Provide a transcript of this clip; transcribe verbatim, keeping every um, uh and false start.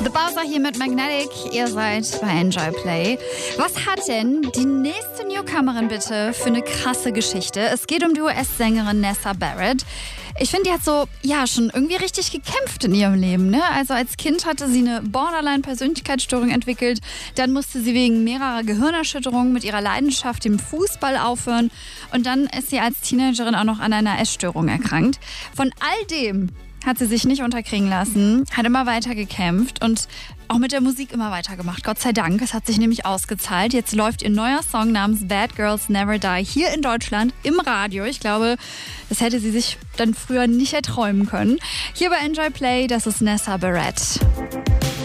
The Bowser hier mit Magnetic. Ihr seid bei Enjoy Play. Was hat denn die nächste Newcomerin bitte für eine krasse Geschichte? Es geht um die U S-Sängerin Nessa Barrett. Ich finde, die hat so, ja, schon irgendwie richtig gekämpft in ihrem Leben, ne? Also als Kind hatte sie eine Borderline-Persönlichkeitsstörung entwickelt. Dann musste sie wegen mehrerer Gehirnerschütterungen mit ihrer Leidenschaft dem Fußball aufhören. Und dann ist sie als Teenagerin auch noch an einer Essstörung erkrankt. Von all dem hat sie sich nicht unterkriegen lassen, hat immer weiter gekämpft und auch mit der Musik immer weitergemacht. Gott sei Dank, es hat sich nämlich ausgezahlt. Jetzt läuft ihr neuer Song namens Bad Girls Never Die hier in Deutschland im Radio. Ich glaube, das hätte sie sich dann früher nicht erträumen können. Hier bei Enjoy Play, das ist Nessa Barrett.